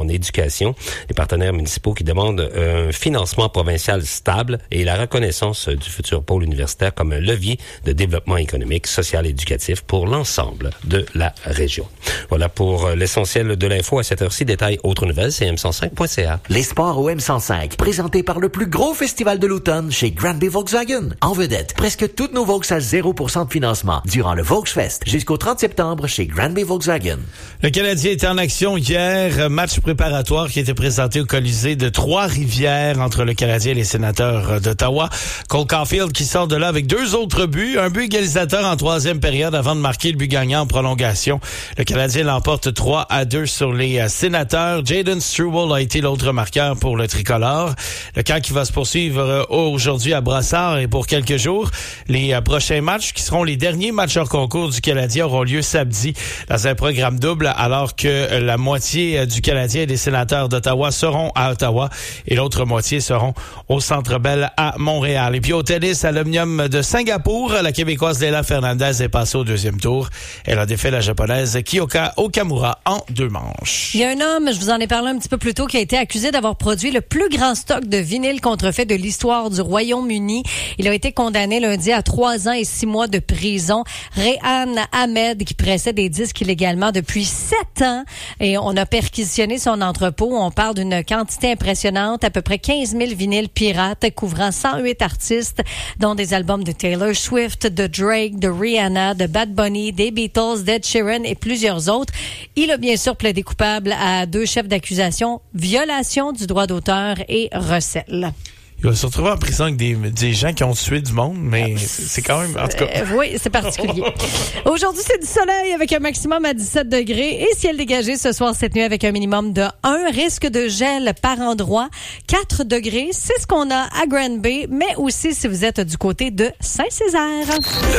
éducation. Les partenaires municipaux qui demandent un financement provincial stable et la reconnaissance du futur pôle universitaire comme un levier de développement économique, social et éducatif pour l'ensemble de la région. Voilà pour l'essentiel de l'info. À cette heure-ci, détail autres nouvelles, c'est m105.ca. Les sports au M105, présentés par le plus gros festival de l'automne chez Granby Volkswagen. En vedette, presque toutes nos Volks à 0% de financement durant le Volksfest jusqu'au 30 septembre chez Granby Volkswagen. Le Canadien était en action hier, match préparatoire qui était présenté au Colisée de Trois-Rivières entre le Canadien et les Sénateurs d'Ottawa. Cole Caulfield qui sort de là avec 2 autres buts, un but égalisateur en 3e période avant de marquer le but gagnant en prolongation. Le Canadien l'emporte 3-2 sur les Sénateurs. Jaden Struble a été l'autre marqueur pour le tricolore. Le camp qui va se poursuivre aujourd'hui à Brossard et pour quelques jours. Les prochains matchs qui seront les derniers matchs hors concours du Canadien auront lieu samedi dans un programme double alors que la moitié du Canadien et des Sénateurs d'Ottawa seront à Ottawa et l'autre moitié seront au Centre Bell à Montréal. Et puis au tennis à l'Omnium de Singapour, la Québécoise Leila Fernandez est passée au 2e tour. Elle a défait la Japonaise Kyoka Okamura en 2 manches. Il y a un homme, je vous en ai parlé un petit peu plus tôt, qui a été accusé d'avoir produit le plus grand stock de vinyles contrefait de l'histoire du Royaume-Uni. Il a été condamné lundi à 3 ans et 6 mois de prison. Rehan Ahmed, qui pressait des disques illégalement depuis 7 ans. Et on a perquisitionné son entrepôt. On parle d'une quantité impressionnante, à peu près 15 000 vinyles pirates, couvrant 108 artistes, dont des albums de Taylor Swift, de Drake, de Rihanna, de Bad Bunny, des Beatles, d'Ed Sheeran et plusieurs autres. Il a bien sûr plaidé coupable à 2 chefs d'accusation, violation du droit d'auteur et recel. Il va se retrouver en prison avec des gens qui ont tué du monde, mais c'est quand même, en tout cas. Oui, c'est particulier. Aujourd'hui, c'est du soleil avec un maximum à 17 degrés et ciel dégagé ce soir, cette nuit avec un minimum de 1. Risque de gel par endroit, 4 degrés. C'est ce qu'on a à Granby, mais aussi si vous êtes du côté de Saint-Césaire.